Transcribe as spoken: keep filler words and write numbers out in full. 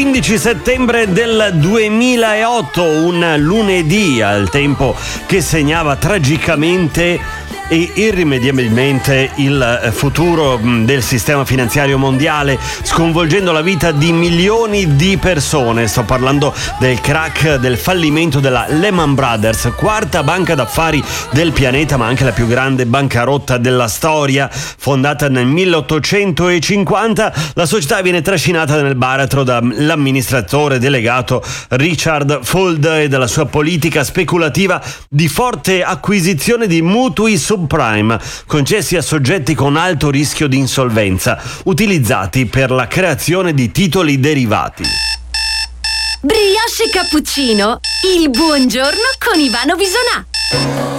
quindici settembre del duemilaotto, un lunedì, al tempo che segnava tragicamente e irrimediabilmente il futuro del sistema finanziario mondiale, sconvolgendo la vita di milioni di persone. Sto parlando del crack, del fallimento della Lehman Brothers, quarta banca d'affari del pianeta, ma anche la più grande bancarotta della storia. Fondata nel milleottocentocinquanta, la società viene trascinata nel baratro dall'amministratore delegato Richard Fuld e dalla sua politica speculativa di forte acquisizione di mutui subprime concessi a soggetti con alto rischio di insolvenza, utilizzati per la creazione di titoli derivati. Brioche cappuccino, il buongiorno con Ivano Bisonà.